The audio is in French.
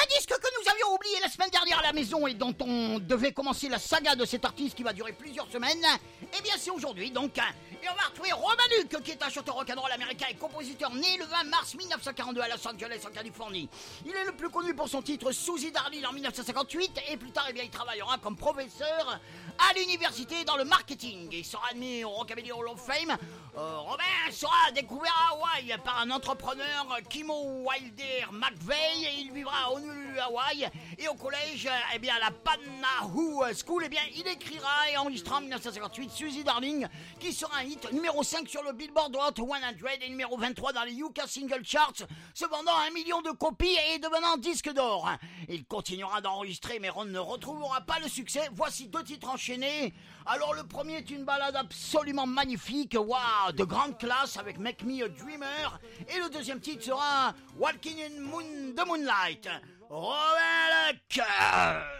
Un disque que nous avions oublié la semaine dernière à la maison et dont on devait commencer la saga de cet artiste qui va durer plusieurs semaines. Eh bien, c'est aujourd'hui donc. Et on va retrouver Robin Luke, qui est un chanteur rock'n'roll américain et compositeur né le 20 mars 1942 à Los Angeles, en Californie. Il est le plus connu pour son titre Susie Darling en 1958 et plus tard, eh bien, il travaillera comme professeur à l'université dans le marketing. Il sera admis au Rockabilly Hall of Fame. Robin sera découvert à Hawaï par un entrepreneur, Kimo Wilder McVeigh, et il vivra à Honolulu, Hawaï, et au collège, eh bien, à la Panahu School, eh bien, il écrira et enregistrera en 1958 Susie Darling, qui sera un hit numéro 5 sur le Billboard Hot 100 et numéro 23 dans les UK Single Charts, se vendant 1 million de copies et devenant disque d'or. Il continuera d'enregistrer, mais on ne retrouvera pas le succès. Voici 2 titres enchaînés. Alors, le premier est une balade absolument magnifique, waouh, de grande classe, avec Make Me a Dreamer, et le deuxième titre sera Walking in the Moonlight. Robin Luke.